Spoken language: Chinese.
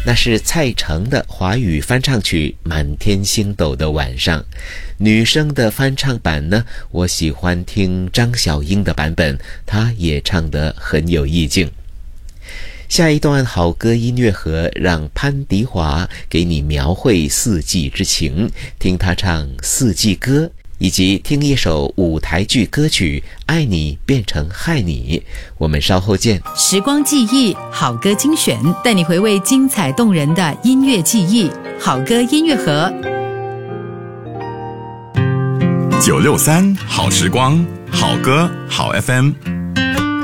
那是蔡成的华语翻唱曲《满天星斗的晚上》。女生的翻唱版呢，我喜欢听张小英的版本，她也唱得很有意境。下一段好歌音乐盒，让潘迪华给你描绘四季之情，听他唱四季歌，以及听一首舞台剧歌曲《爱你变成害你》。我们稍后见。 时光记忆，好歌精选，带你回味精彩动人的音乐记忆。好歌音乐盒 963好时光，好歌好 FM。